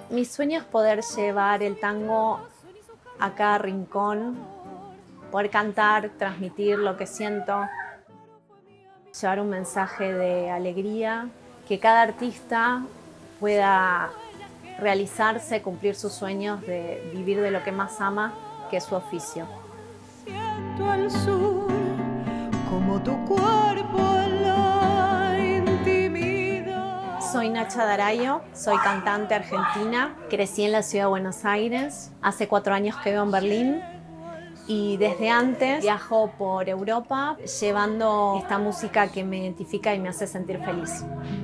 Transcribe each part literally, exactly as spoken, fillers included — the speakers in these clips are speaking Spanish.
Mi sueño es poder llevar el tango a cada rincón, poder cantar, transmitir lo que siento, llevar un mensaje de alegría, que cada artista pueda realizarse, cumplir sus sueños de vivir de lo que más ama, que es su oficio. Siento al sur como tu cuerpo en la intimidad. Soy Nacha D'Araio, soy cantante argentina, crecí en la ciudad de Buenos Aires, hace cuatro años que vivo en Berlín y desde antes viajo por Europa llevando esta música que me identifica y me hace sentir feliz.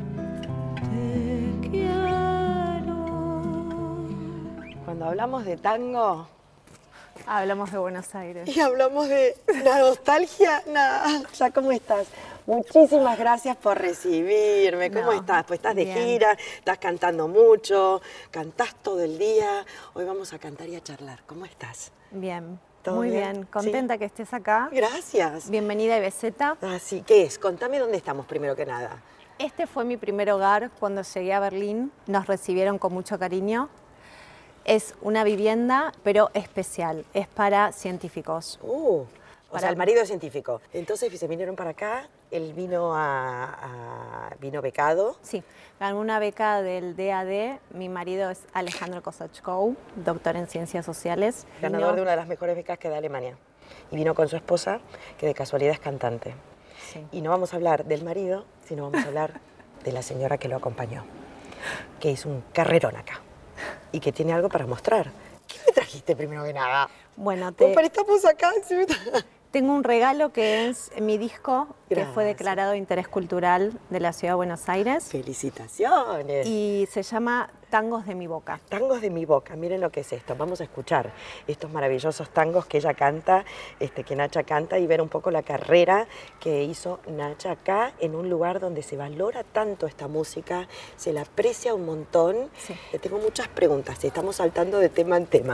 Te quiero. Cuando hablamos de tango Hablamos de Buenos Aires. y hablamos de la nostalgia, nada, ya ¿cómo estás? Muchísimas gracias por recibirme. ¿Cómo No, estás? Pues estás de bien. gira, estás cantando mucho, cantás todo el día. Hoy vamos a cantar y a charlar. ¿Cómo estás? Bien, ¿Todo muy bien? bien. Contenta ¿Sí? que estés acá. Gracias. Bienvenida a Ibezeta. Así que es, contame dónde estamos primero que nada. Este fue mi primer hogar cuando llegué a Berlín. Nos recibieron con mucho cariño. Es una vivienda, pero especial. Es para científicos. Uh, o Para- sea, el marido es científico. Entonces se vinieron para acá, él vino a, a- vino becado. Sí, ganó una beca del D A D. Mi marido es Alejandro Kosachkou, doctor en Ciencias Sociales. Ganador Vino- de una de las mejores becas que da Alemania. Y vino con su esposa, que de casualidad es cantante. Sí. Y no vamos a hablar del marido, sino vamos a hablar de la señora que lo acompañó, que hizo un carrerón acá y que tiene algo para mostrar. ¿Qué me trajiste primero que nada? Bueno, Pues, te, pero estamos acá. ¿Sí? tengo un regalo que es mi disco, que fue Gracias. declarado de interés cultural de la Ciudad de Buenos Aires Felicitaciones. y se llama Tangos de mi boca. Tangos de mi boca, miren lo que es esto. Vamos a escuchar estos maravillosos tangos que ella canta, este, que Nacha canta, y ver un poco la carrera que hizo Nacha acá, en un lugar donde se valora tanto esta música, se la aprecia un montón. Sí. Le tengo muchas preguntas, estamos saltando de tema en tema.